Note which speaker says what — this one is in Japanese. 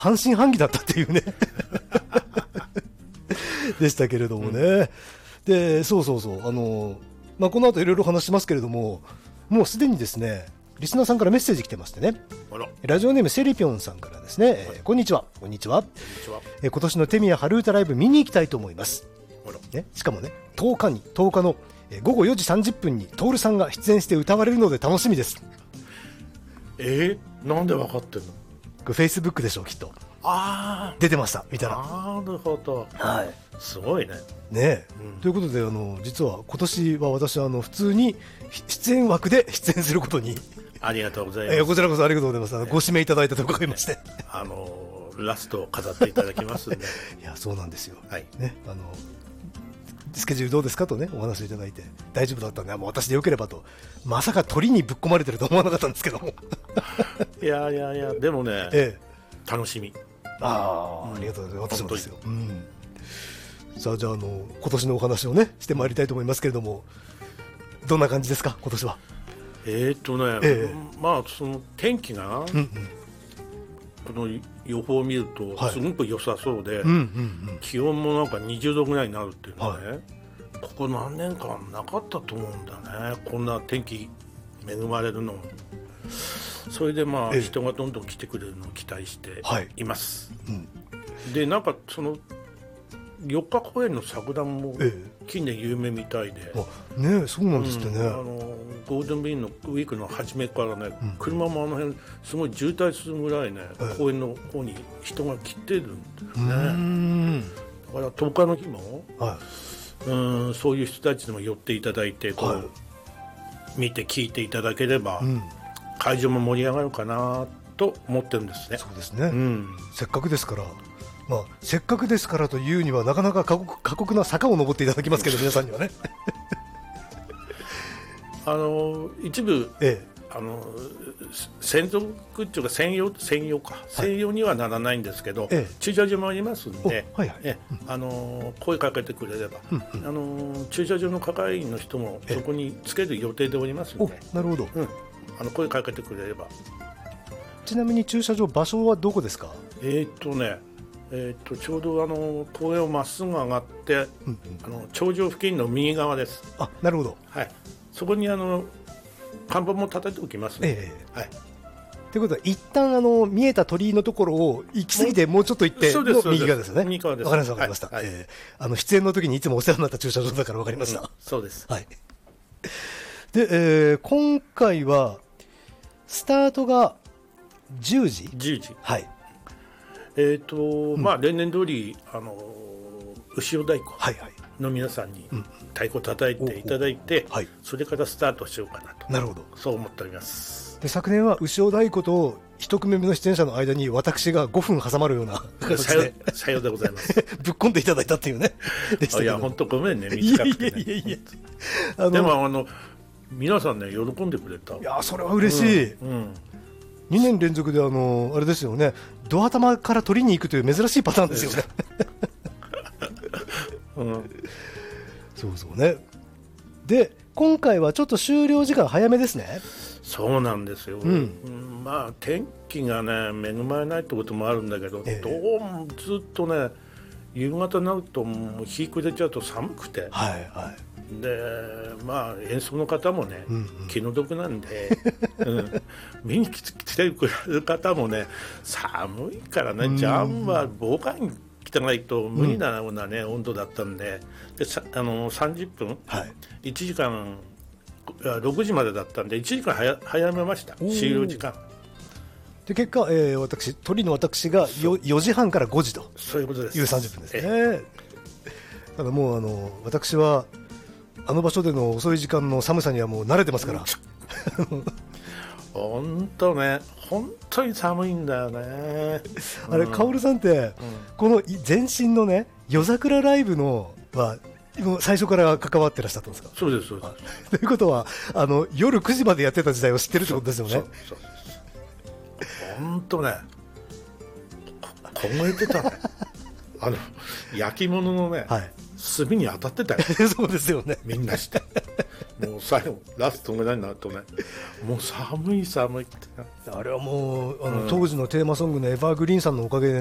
Speaker 1: 半信半疑だったっていうねでしたけれどもね、でそうそうそう、この後いろいろ話しますけれども、もうすでにですねリスナーさんからメッセージ来てましてね、ラジオネームセリピョンさんからですね、こんにちは、こんにちは、今年のテミヤ春歌ライブ見に行きたいと思います、ね、しかもね10日の午後4時30分に徹さんが出演して歌われるので楽しみです。
Speaker 2: なんで分かってんの？
Speaker 1: フェイスブックでしょうきっと。出てましたみたいな。
Speaker 2: なるほど、
Speaker 1: はい、
Speaker 2: すごいね。
Speaker 1: ね、ということで実は今年は私普通に出演枠で出演することに
Speaker 2: ありがとうございます。
Speaker 1: こちらこそありがとうございます。ご指名いただいたと伺いまして
Speaker 2: ラストを飾っていただきますんで
Speaker 1: いやそうなんですよ、
Speaker 2: はい
Speaker 1: ね、スケジュールどうですかとねお話いただいて大丈夫だったんで、もう私でよければと、まさか鳥にぶっ込まれてると思わなかったんですけども
Speaker 2: いやでもね、楽しみ。
Speaker 1: ありがとうございます。私もですよ、さあじゃあ今年のお話をねしてまいりたいと思いますけれども、どんな感じですか今年は。
Speaker 2: まあその天気が、この予報を見るとすごく良さそうで、気温もなんか20度ぐらいになるっていうのはね、ここ何年間なかったと思うんだね、こんな天気恵まれるの。それでまあ人がどんどん来てくれるのを期待しています、でなんかその4日公演の作談も近年有名みたいで、
Speaker 1: ね、そうなんですってね、
Speaker 2: ゴールデンウィークの初めからね、車も辺すごい渋滞するぐらいね、公園の方に人が来てるんですね。だから10日の日も、そういう人たちにも寄っていただいて見て聞いていただければ、会場も盛り上がるかなと思ってるんですね。
Speaker 1: そうですね、せっかくですから、せっかくですからというにはなかなか過酷な坂を登っていただきますけど皆さんにはね
Speaker 2: 一部、専属っていうか専用にはならないんですけど、駐車場もありますんで、声かけてくれれば、駐車場の係員の人もそこにつける予定でおりますので、
Speaker 1: なるほど、
Speaker 2: 声かけてくれれば。
Speaker 1: ちなみに駐車場場所はどこですか？
Speaker 2: ちょうど公園をまっすぐ上がって、頂上付近の右側です。
Speaker 1: なるほど、
Speaker 2: そこに看板も立てておきますので、
Speaker 1: ということは一旦見えた鳥居のところを行き過ぎてもうちょっと行っての右側ですよね。
Speaker 2: 右側です。
Speaker 1: わかりました、出演の時にいつもお世話になった駐車場だからわかりました、
Speaker 2: そうです、
Speaker 1: で、今回はスタートが10時、
Speaker 2: 例年通り牛尾太鼓の皆さんに太鼓を叩いていただいて、それからスタートしようかなと。なるほど、そう思っております。
Speaker 1: で昨年は牛尾太鼓と一組目の出演者の間に私が5分挟まるような形で
Speaker 2: さようでございます
Speaker 1: ぶっ込んでいただいたっていうねでしたけど、
Speaker 2: いや本当ごめんね、短くてね。でも皆さんね喜んでくれた。
Speaker 1: いやそれは嬉しい、2年連続であれですよね、ドア玉から取りに行くという珍しいパターンですよねそうそうね。で今回はちょっと終了時間早めですね。
Speaker 2: そうなんですよ、天気がね恵まれないってこともあるんだけど、どうもずっとね夕方になるともう日暮れちゃうと寒くて、で演奏の方もね、気の毒なんで、見に来てくれる方もね寒いからね、ジャンは防寒着てないと無理なようなね、温度だったんで、30分、1時間6時までだったんで1時間早めました、終了時間
Speaker 1: で。結果、鳥の私が4時半から5時と
Speaker 2: そういうことです。
Speaker 1: いう30分ですね。ただもう私は場所での遅い時間の寒さにはもう慣れてますから
Speaker 2: 本当ね、本当に寒いんだよね。
Speaker 1: あれ、カオルさんって、この前身のね夜桜ライブのは最初から関わってらっしゃったんですか？
Speaker 2: そうですそうです。
Speaker 1: ということは夜9時までやってた時代を知ってるってことですよね。そう
Speaker 2: 本当ね凍えてたね焼き物のね、炭に当たってたよ
Speaker 1: そうですよね、
Speaker 2: みんなしてもう最後ラストぐらいになるとね、もう寒いって。
Speaker 1: あれはもう当時のテーマソングのエバーグリーンさんのおかげで